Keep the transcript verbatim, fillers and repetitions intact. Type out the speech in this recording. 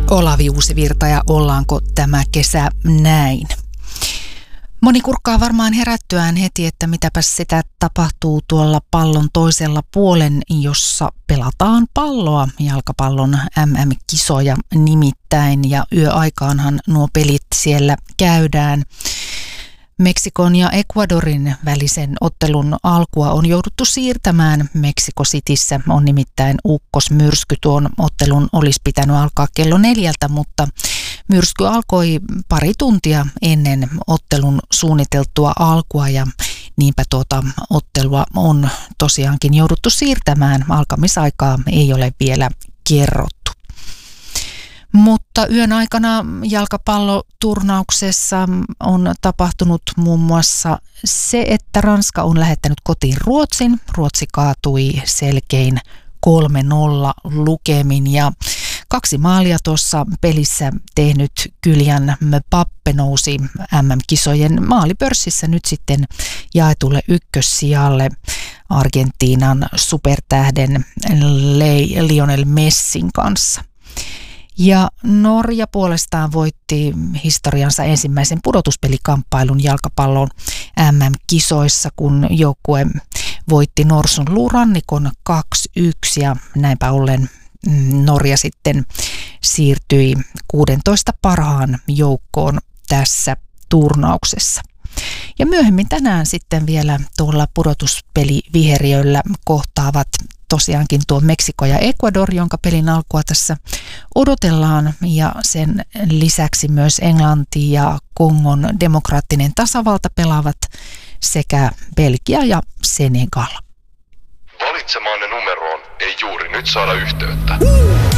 Olavi Uusivirta ja ollaanko tämä kesä näin? Moni kurkkaa varmaan herättyään heti, että mitäpäs sitä tapahtuu tuolla pallon toisella puolen, jossa pelataan palloa, jalkapallon M M-kisoja nimittäin, ja yöaikaanhan nuo pelit siellä käydään. Meksikon ja Ecuadorin välisen ottelun alkua on jouduttu siirtämään. Meksiko Cityssä on nimittäin ukkosmyrsky. Tuon ottelun olisi pitänyt alkaa kello neljältä, mutta myrsky alkoi pari tuntia ennen ottelun suunniteltua alkua ja niinpä tuota ottelua on tosiaankin jouduttu siirtämään. Alkamisaikaa ei ole vielä kerrottu. Mutta yön aikana jalkapalloturnauksessa on tapahtunut muun muassa se, että Ranska on lähettänyt kotiin Ruotsin. Ruotsi kaatui selkein kolme nolla lukemin ja kaksi maalia tuossa pelissä tehnyt Kylian Mbappé nousi M M-kisojen maalipörssissä nyt sitten jaetulle ykkössijalle Argentiinan supertähden Lionel Messin kanssa. Ja Norja puolestaan voitti historiansa ensimmäisen pudotuspelikamppailun jalkapallon M M-kisoissa, kun joukkue voitti Norsun luurannikon kaksi yksi ja näinpä ollen Norja sitten siirtyi kuudentoista parhaan joukkoon tässä turnauksessa. Ja myöhemmin tänään sitten vielä tuolla pudotuspeliviheriöllä kohtaavat tosiaankin tuo Meksiko ja Ecuador, jonka pelin alkua tässä odotellaan, ja sen lisäksi myös Englanti ja Kongon demokraattinen tasavalta pelaavat sekä Belgia ja Senegal. Valitsemaanne numeroon ei juuri nyt saada yhteyttä.